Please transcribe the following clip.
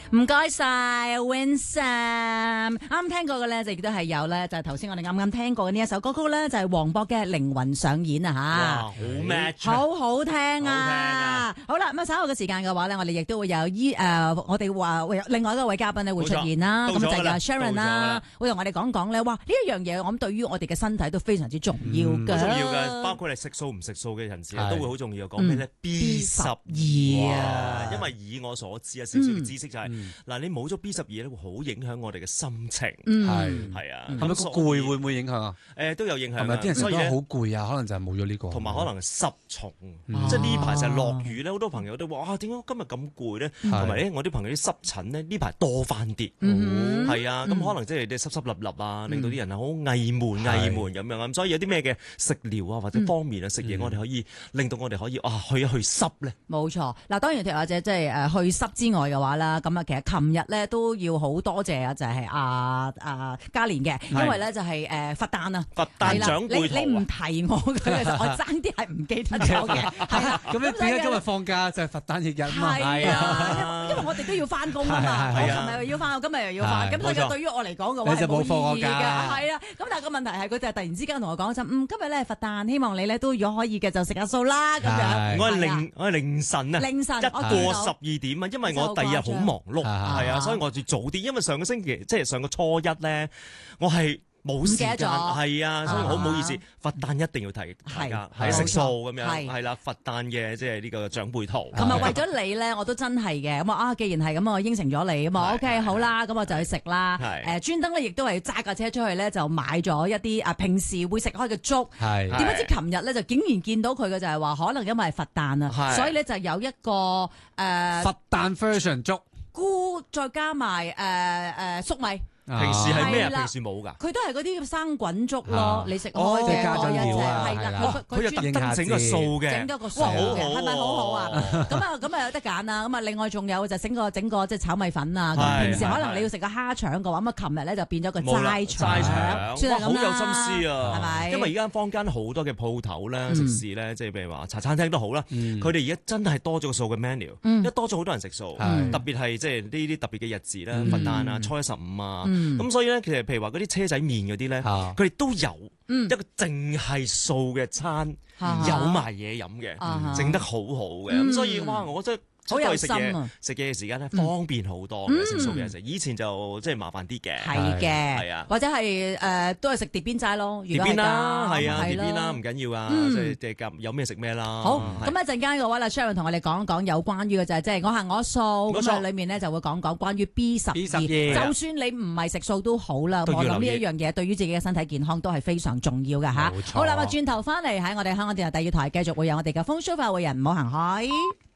唔該晒 Winsome， 啱聽過嘅咧就亦都係有咧，就係頭先我哋啱啱聽過嘅呢一首歌曲咧，就係黃博嘅《靈魂上演》啊吓， 好 match， 好好聽啊！好啦，咁啊稍後嘅時間嘅話咧，我哋亦都會有我哋話會有另外一位嘉賓咧會出現啦，咁就係 Sharon 啦，會同我哋講講咧，哇呢一樣嘢我諗對於我哋嘅身體都非常之重要嘅， 好重要嘅，包括你食素唔食素嘅人士都會好重要。講咩咧 ？B12啊， 因為以我所知啊，少少嘅知識就係嗱，你冇咗 B12咧，會好影響我哋嘅心情，係啊， 係咪個攰會唔會影響啊？ 都有影響， 係咪啲人所以好攰啊？可能就係冇咗呢個， 同埋可能濕重，即係呢排成日落雨咧，好多朋友都話點解今日咁攰咧？同埋咧，我啲朋友啲濕疹咧呢排多翻啲，係啊，咁可能即係啲濕濕立立啊，令到啲人好翳悶咁樣咁，所以有啲咩嘅食療啊或者方面啊食嘢，我哋可以令到我哋可以去一去濕咧。 冇錯，嗱當然或者即係去濕之外嘅話啦，咁啊其實琴日咧都要好多謝啊，就係嘉蓮嘅，因為咧就係佛誕啊， 佛誕長輩圖你唔提我嘅，其實我爭啲係唔記得咗嘅，係啦。 咁點解今日放假就係佛誕翌日嘛？ 係啊，因為我哋都要翻工啊嘛，我琴日又要翻，我今日又要翻，咁所以對於我嚟講嘅話係冇意義嘅，係啊。咁但係個問題係佢就係突然之間同我講就今日咧佛誕，希望你咧都如果可以嘅就食下素啦咁樣。 我係凌晨啊，一過12點啊，因為我第二日好忙碌，係啊，所以我要早啲，因為上個星期即係上個初一咧，我係冇時間，係啊，所以好唔好意思，佛誕一定要提大家，係食素咁樣，係啦，佛誕嘅即係呢個長輩圖。 咁啊，為咗你咧，我都真係嘅，咁啊，既然係咁，我應承咗你，咁啊，OK，好啦，咁我就去食啦。專登咧，亦都係揸架車出去咧，就買咗一啲平時會食開嘅粥。點不知琴日咧就竟然見到佢嘅就係話，可能因為係佛誕啊，所以咧就有一個佛誕 version 粥， 菇再加埋粟米。 平時係咩啊？平時冇㗎。 佢都係嗰啲生滾粥咯，你食開嘅加咗料啊， 係啦， 佢又特登整個素嘅， 整咗個素嘅，係咪好好啊？咁啊有得揀啊！咁啊另外仲有就整個即係炒米粉啊。咁平時可能你要食個蝦腸嘅話，咁啊琴日咧就變咗個齋腸，算係咁啦。 好有心思啊， 係咪？ 因為而家坊間好多嘅鋪頭咧、食肆咧，即係譬如話茶餐廳都好啦，佢哋而家真係多咗個素嘅 menu，因為多咗好多人食素，特別係即係呢啲特別嘅日子啦，佛誕啊、初一十五啊，咁所以咧其實譬如話嗰啲車仔麵嗰啲咧，佢哋都有一個淨係素嘅餐，有埋嘢飲嘅，整得好好嘅，咁所以哇，我真係好有心啊！食嘢嘅時間咧方便好多嘅，食素嘅食，以前就即係麻煩啲嘅，係啊， 或者係都係食碟邊齋咯， 碟邊啦，係啊，碟邊啦，唔緊要啊，即係有咩食咩啦。 好，咁一陣間嘅話啦 Sharon 同我哋講講有關於嘅就係即係我行我素，咁啊裏面咧就會講講關於 B12，就算你唔係食素都好啦，我諗呢一樣嘢對於自己嘅身體健康都係非常重要嘅嚇。好啦，咁轉頭翻嚟喺我哋香港電台第二台繼續會有我哋嘅風騷快活人，唔好行開。